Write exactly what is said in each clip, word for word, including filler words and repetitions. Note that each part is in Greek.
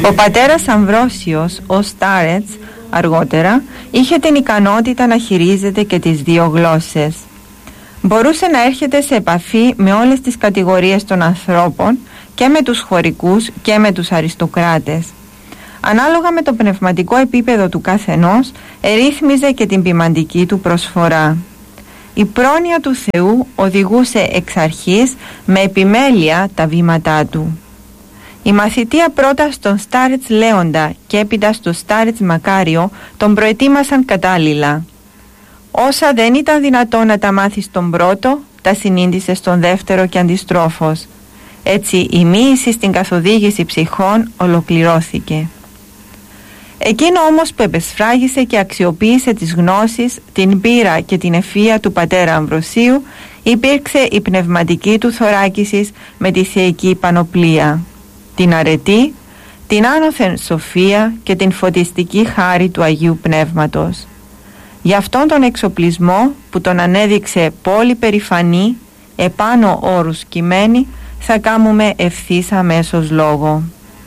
Ο πατέρας Αμβρόσιος, ο Στάρετς, αργότερα, είχε την ικανότητα να χειρίζεται και τις δύο γλώσσες. Μπορούσε να έρχεται σε επαφή με όλες τις κατηγορίες των ανθρώπων, και με τους χωρικούς και με τους αριστοκράτες. Ανάλογα με το πνευματικό επίπεδο του καθενός, ερύθμιζε και την ποιμαντική του προσφορά. Η πρόνοια του Θεού οδηγούσε εξ αρχής με επιμέλεια τα βήματά του. Η μαθητεία πρώτα στον Στάρετς Λέοντα και έπειτα στο Στάρετς Μακάριο τον προετοίμασαν κατάλληλα. Όσα δεν ήταν δυνατό να τα μάθει στον πρώτο, τα συνήντησε στον δεύτερο και αντιστρόφως. Έτσι η μοίηση στην καθοδήγηση ψυχών ολοκληρώθηκε. Εκείνο όμως που επεσφράγισε και αξιοποίησε τις γνώσεις, την πείρα και την ευφυΐα του πατέρα Αμβροσίου υπήρξε η πνευματική του θωράκισης με τη θεϊκή πανοπλία, την αρετή, την άνωθεν σοφία και την φωτιστική χάρη του Αγίου Πνεύματος. Γι' αυτόν τον εξοπλισμό που τον ανέδειξε πόλη περηφανή, επάνω όρους κειμένη, θα κάμουμε ευθύς αμέσως λόγο.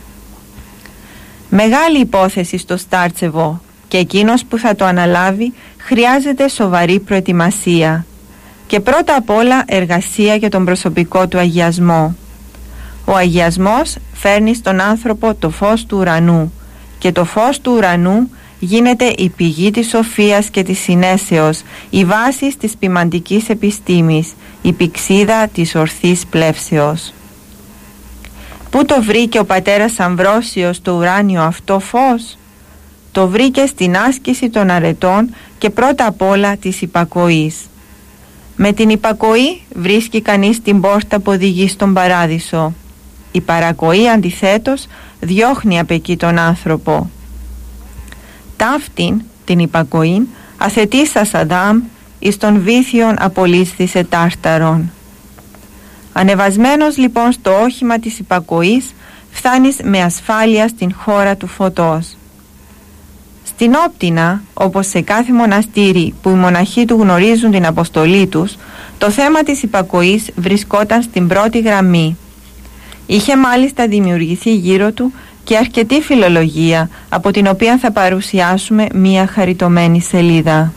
Μεγάλη υπόθεση στο Στάρτσεβο και εκείνος που θα το αναλάβει χρειάζεται σοβαρή προετοιμασία και πρώτα απ' όλα εργασία για τον προσωπικό του αγιασμό. Ο αγιασμός φέρνει στον άνθρωπο το φως του ουρανού και το φως του ουρανού γίνεται η πηγή της σοφίας και της συνέσεως, η βάση της ποιμαντικής επιστήμης, η πηξίδα της ορθής πλεύσεως. Πού το βρήκε ο πατέρας Αμβρόσιος το ουράνιο αυτό φως? Το βρήκε στην άσκηση των αρετών και πρώτα απ' όλα της υπακοής. Με την υπακοή βρίσκει κανείς την πόρτα που οδηγεί στον παράδεισο. Η παρακοή αντιθέτως διώχνει απ' εκεί τον άνθρωπο. Ταύτην την υπακοήν αθετήσας Αδάμ εις των βήθιων απολύσθησε τάρταρον. Ανεβασμένος λοιπόν στο όχημα της υπακοής φτάνεις με ασφάλεια στην χώρα του φωτός. Στην Όπτινα, όπως σε κάθε μοναστήρι που οι μοναχοί του γνωρίζουν την αποστολή τους, το θέμα της υπακοής βρισκόταν στην πρώτη γραμμή. Είχε μάλιστα δημιουργηθεί γύρω του και αρκετή φιλολογία, από την οποία θα παρουσιάσουμε μία χαριτωμένη σελίδα.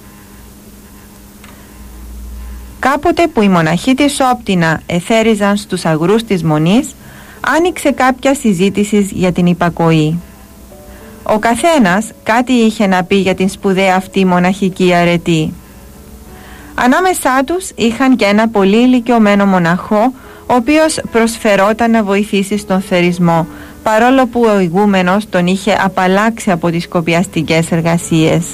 Κάποτε που οι μοναχοί της Όπτινα εθέριζαν στους αγρούς της Μονής, άνοιξε κάποια συζήτηση για την υπακοή. Ο καθένας κάτι είχε να πει για την σπουδαία αυτή μοναχική αρετή. Ανάμεσά τους είχαν και ένα πολύ ηλικιωμένο μοναχό, ο οποίος προσφερόταν να βοηθήσει στον θερισμό, παρόλο που ο ηγούμενος τον είχε απαλλάξει από τις κοπιαστικές εργασίες.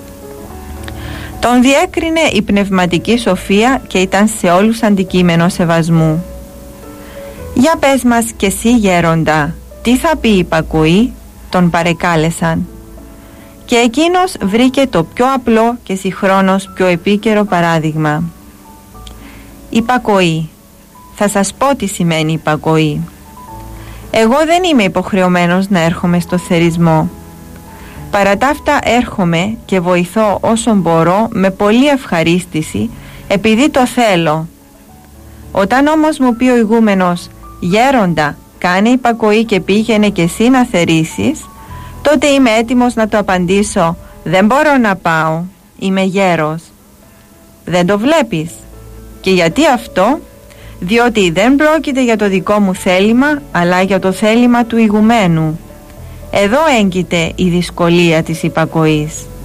Τον διέκρινε η πνευματική σοφία και ήταν σε όλους αντικείμενο σεβασμού. «Για πες μας κι εσύ, γέροντα, τι θα πει η υπακοή?» τον παρεκάλεσαν. Και εκείνος βρήκε το πιο απλό και συγχρόνως πιο επίκαιρο παράδειγμα. «Υπακοή. Θα σας πω τι σημαίνει υπακοή. Εγώ δεν είμαι υποχρεωμένος να έρχομαι στο θερισμό. Παρά τα αυτά έρχομαι και βοηθώ όσο μπορώ με πολλή ευχαρίστηση, επειδή το θέλω. Όταν όμως μου πει ο ηγούμενος, γέροντα, κάνε υπακοή και πήγαινε και εσύ να θερίσεις, τότε είμαι έτοιμος να το απαντήσω, δεν μπορώ να πάω, είμαι γέρος. Δεν το βλέπεις? Και γιατί αυτό? Διότι δεν πρόκειται για το δικό μου θέλημα, αλλά για το θέλημα του ηγουμένου. Εδώ έγκυται η δυσκολία της υπακοής.